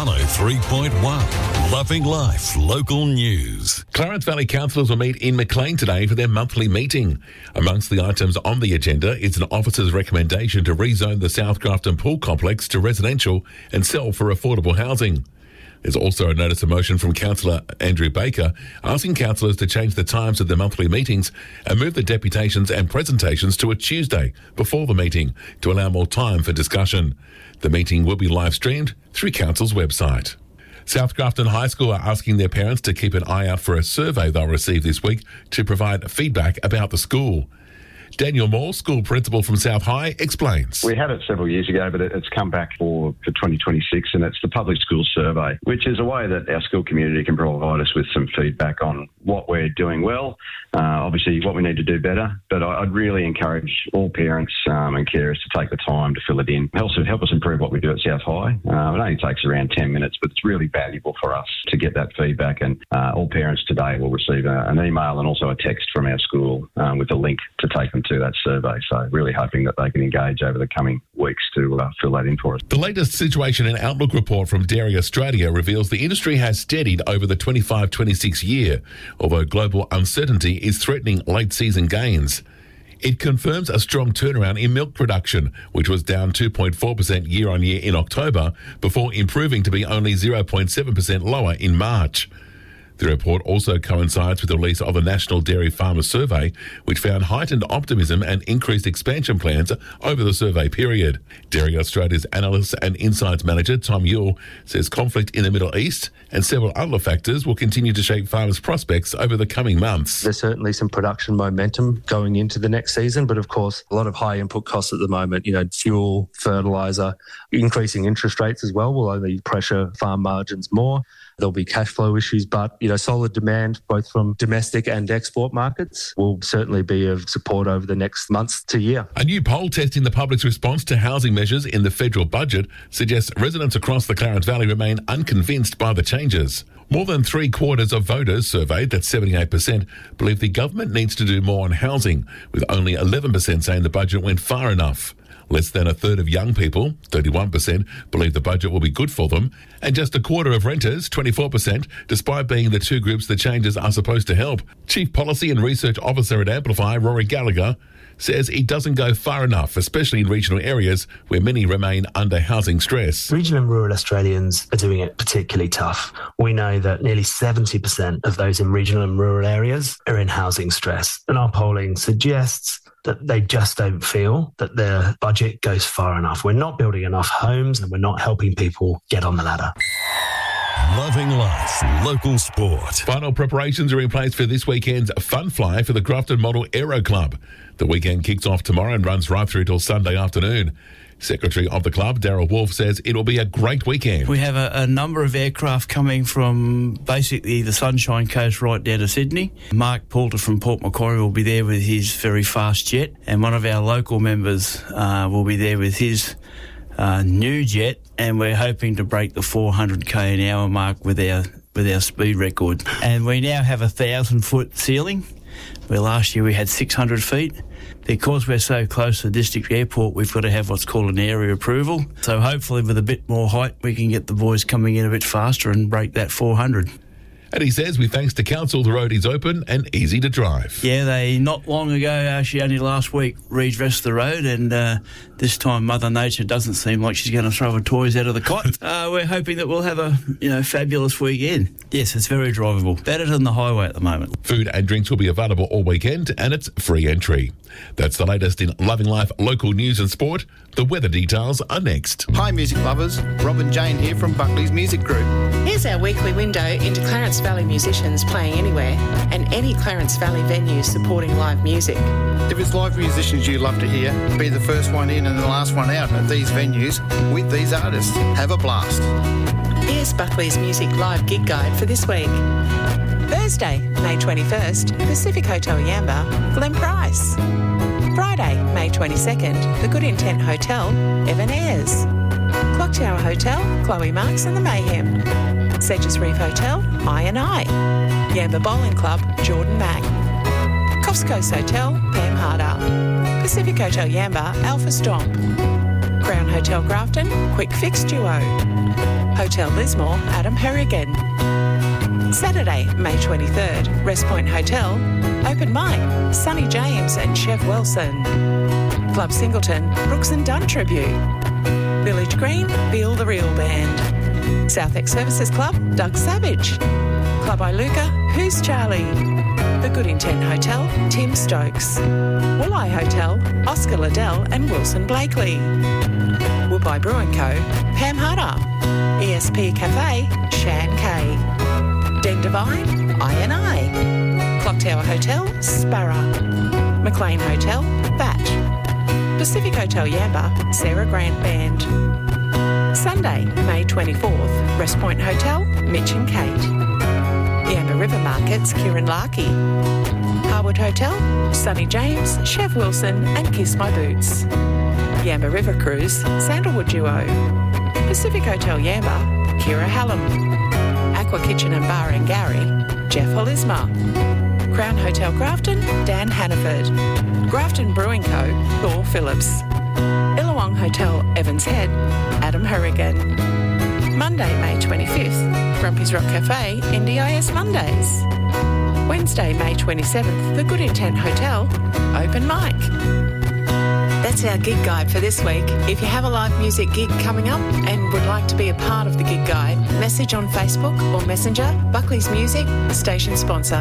Hello 3.1, Loving Life Local News. Clarence Valley councillors will meet in Maclean today for their monthly meeting. Amongst the items on the agenda is an officer's recommendation to rezone the South Grafton Pool Complex to residential and sell for affordable housing. There's also a notice of motion from Councillor Andrew Baker asking councillors to change the times of their monthly meetings and move the deputations and presentations to a Tuesday before the meeting to allow more time for discussion. The meeting will be live streamed through Council's website. South Grafton High School are asking their parents to keep an eye out for a survey they'll receive this week to provide feedback about the school. Daniel Moore, school principal from South High, explains. We had it several years ago, but it's come back for 2026, and it's the Public Schools Survey, which is a way that our school community can provide us with some feedback on what we're doing well, obviously what we need to do better. But I'd really encourage all parents and carers to take the time to fill it in. Help us improve what we do at South High. It only takes around 10 minutes, but it's really valuable for us to get that feedback. And all parents today will receive an email and also a text from our school with a link to take them to that survey. So really hoping that they can engage over the coming weeks to fill that in for us. The latest Situation and Outlook report from Dairy Australia reveals the industry has steadied over the 25-26 year, although global uncertainty is threatening late season gains. It confirms a strong turnaround in milk production, which was down 2.4% year on year in October, before improving to be only 0.7% lower in March. The report also coincides with the release of the National Dairy Farmer Survey, which found heightened optimism and increased expansion plans over the survey period. Dairy Australia's Analysts and Insights Manager, Tom Yule, says conflict in the Middle East and several other factors will continue to shape farmers' prospects over the coming months. There's certainly some production momentum going into the next season, but of course, a lot of high input costs at the moment, fuel, fertiliser, increasing interest rates as well will only pressure farm margins more. There'll be cash flow issues, but, solid demand both from domestic and export markets will certainly be of support over the next months to year. A new poll testing the public's response to housing measures in the federal budget suggests residents across the Clarence Valley remain unconvinced by the changes. More than 3/4 of voters surveyed, that's 78%, believe the government needs to do more on housing, with only 11% saying the budget went far enough. Less than a third of young people, 31%, believe the budget will be good for them, and just a quarter of renters, 24%, despite being the two groups the changes are supposed to help. Chief Policy and Research Officer at Amplify, Rory Gallagher, says it doesn't go far enough, especially in regional areas where many remain under housing stress. Regional and rural Australians are doing it particularly tough. We know that nearly 70% of those in regional and rural areas are in housing stress, and our polling suggests that they just don't feel that their budget goes far enough. We're not building enough homes and we're not helping people get on the ladder. Loving Life Local Sport. Final preparations are in place for this weekend's Fun Fly for the Grafton Model Aero Club. The weekend kicks off tomorrow and runs right through till Sunday afternoon. Secretary of the club, Darryl Wolf, says it will be a great weekend. We have a number of aircraft coming from basically the Sunshine Coast right down to Sydney. Mark Poulter from Port Macquarie will be there with his very fast jet, and one of our local members will be there with his new jet, and we're hoping to break the 400k an hour mark with our speed record. And we now have 1,000-foot ceiling, where last year we had 600 feet. Because we're so close to the district airport, we've got to have what's called an area approval. So hopefully with a bit more height, we can get the boys coming in a bit faster and break that 400. And he says, with thanks to council, the road is open and easy to drive. Yeah, they not long ago, actually only last week, redressed the road, and this time Mother Nature doesn't seem like she's going to throw her toys out of the cot. We're hoping that we'll have a fabulous weekend. Yes, it's very drivable. Better than the highway at the moment. Food and drinks will be available all weekend, and it's free entry. That's the latest in Loving Life local news and sport. The weather details are next. Hi music lovers, Rob and Jane here from Buckley's Music Group. Here's our weekly window into Clarence Valley musicians playing anywhere and any Clarence Valley venue supporting live music. If it's live musicians you love to hear, be the first one in and the last one out at these venues with these artists. Have a blast. Here's Buckley's Music Live Gig Guide for this week. Thursday, May 21st, Pacific Hotel Yamba, Glen Price. Friday, May 22nd, The Good Intent Hotel, Evan Ayres. Clock Tower Hotel, Chloe Marks and the Mayhem. Sedges Reef Hotel, I&I. Yamba Bowling Club, Jordan Mack. Coffs Coast Hotel, Pam Harder. Pacific Hotel Yamba, Alpha Stomp. Crown Hotel Grafton, Quick Fix Duo. Hotel Lismore, Adam Harrigan. Saturday, May 23rd, Rest Point Hotel, open mic, Sonny James and Chev Wilson. Club Singleton, Brooks and Dunn Tribute. Village Green, Feel the Real Band. Southex Services Club, Doug Savage. Club Iluka, Who's Charlie? The Good Intent Hotel, Tim Stokes. Wooleye Hotel, Oscar Liddell and Wilson Blakely. Woodbye Brew & Co, Pam Hutter. ESP Cafe, Shan Kay. Den Divine, I&I. Clock Tower Hotel, Sparrow. McLean Hotel, Bat. Pacific Hotel Yamba, Sarah Grant Band. Sunday, May 24th, Rest Point Hotel, Mitch and Kate. Yamba River Markets, Kieran Larkey. Harwood Hotel, Sonny James, Chev Wilson and Kiss My Boots. Yamba River Cruise, Sandalwood Duo. Pacific Hotel Yamba, Kira Hallam. Aqua Kitchen and Bar and Gary, Jeff Holisma. Crown Hotel Grafton, Dan Hannaford. Grafton Brewing Co, Thor Phillips. Illawong Hotel Evans Head, Adam Harrigan. Monday, May 25th, Grumpy's Rock Cafe, NDIS Mondays. Wednesday, May 27th, The Good Intent Hotel, open mic. That's our gig guide for this week. If you have a live music gig coming up and would like to be a part of the gig guide, message on Facebook or Messenger, Buckley's Music, station sponsor.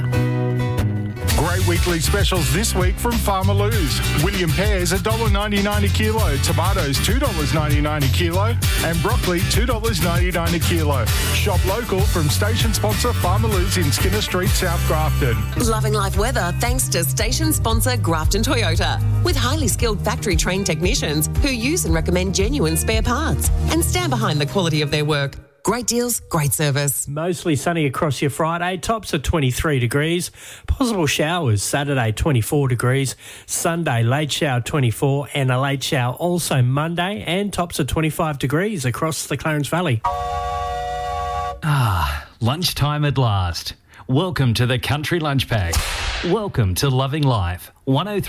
Great weekly specials this week from Farmer Lou's. William pears $1.99 a kilo, tomatoes $2.99 a kilo, and broccoli $2.99 a kilo. Shop local from station sponsor Farmer Lou's in Skinner Street, South Grafton. Loving life weather thanks to station sponsor Grafton Toyota. With highly skilled factory trained technicians who use and recommend genuine spare parts and stand behind the quality of their work. Great deals, great service. Mostly sunny across your Friday. Tops at 23 degrees. Possible showers Saturday, 24 degrees. Sunday, late shower 24 and a late shower also Monday. And tops at 25 degrees across the Clarence Valley. Lunchtime at last. Welcome to the Country Lunch Pack. Welcome to Loving Life. 103.